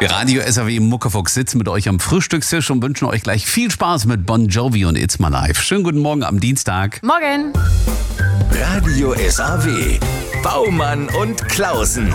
Radio SAW Muckefuchs sitzen mit euch am Frühstückstisch und wünschen euch gleich viel Spaß mit Bon Jovi und It's My Life. Schönen guten Morgen am Dienstag. Morgen. Radio SAW. Baumann und Klausen.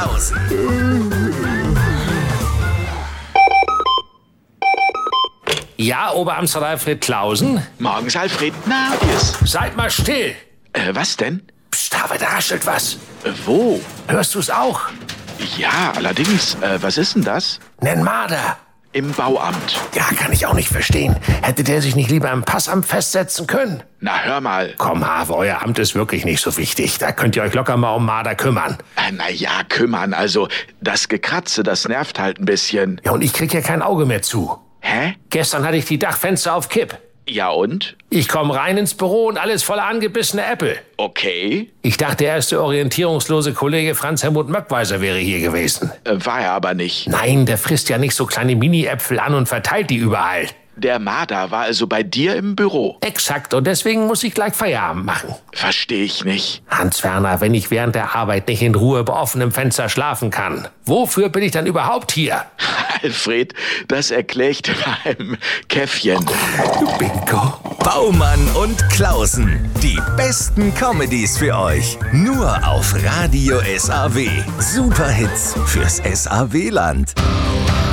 Ja, Oberamtsrat Alfred Klausen? Morgens, Alfred. Na, wie ist? Seid mal still. Was denn? Psst, aber da raschelt was. Wo? Hörst du's auch? Ja, allerdings. Was ist denn das? Nen Marder. Im Bauamt. Ja, kann ich auch nicht verstehen. Hätte der sich nicht lieber im Passamt festsetzen können? Na, hör mal. Komm, Have, euer Amt ist wirklich nicht so wichtig. Da könnt ihr euch locker mal um Marder kümmern. Na ja, kümmern. Also, das Gekratze, das nervt halt ein bisschen. Ja, und ich krieg ja kein Auge mehr zu. Hä? Gestern hatte ich die Dachfenster auf Kipp. Ja und? Ich komme rein ins Büro und alles voller angebissene Äpfel. Okay. Ich dachte, der erste orientierungslose Kollege Franz Helmut Möckweiser wäre hier gewesen. War er aber nicht. Nein, der frisst ja nicht so kleine Mini-Äpfel an und verteilt die überall. Der Marder war also bei dir im Büro. Exakt, und deswegen muss ich gleich Feierabend machen. Verstehe ich nicht. Hans-Werner, wenn ich während der Arbeit nicht in Ruhe bei offenem Fenster schlafen kann, wofür bin ich dann überhaupt hier? Alfred, das erkläre ich dir beim Käffchen. Bingo. Baumann und Klausen. Die besten Comedies für euch. Nur auf Radio SAW. Super Hits fürs SAW-Land.